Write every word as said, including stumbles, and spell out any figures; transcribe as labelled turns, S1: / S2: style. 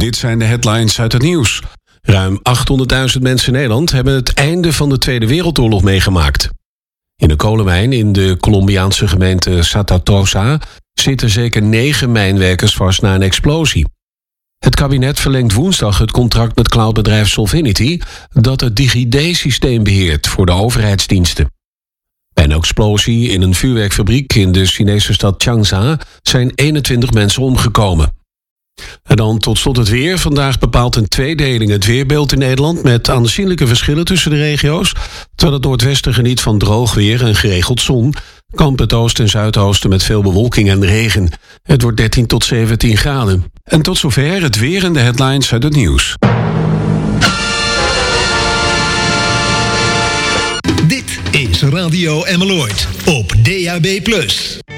S1: Dit zijn de headlines uit het nieuws. Ruim achthonderdduizend mensen in Nederland hebben het einde van de Tweede Wereldoorlog meegemaakt. In de kolenmijn in de Colombiaanse gemeente Satatosa zitten zeker negen mijnwerkers vast na een explosie. Het kabinet verlengt woensdag het contract met cloudbedrijf Solvinity dat het DigiD-systeem beheert voor de overheidsdiensten. Bij een explosie in een vuurwerkfabriek in de Chinese stad Changsha zijn eenentwintig mensen omgekomen. En dan tot slot het weer. Vandaag bepaalt een tweedeling het weerbeeld in Nederland met aanzienlijke verschillen tussen de regio's. Terwijl het noordwesten geniet van droog weer en geregeld zon, kampt het oosten en zuidoosten met veel bewolking en regen. Het wordt dertien tot zeventien graden. En tot zover het weer en de headlines uit het nieuws.
S2: Dit is Radio Emmeloord op D A B plus.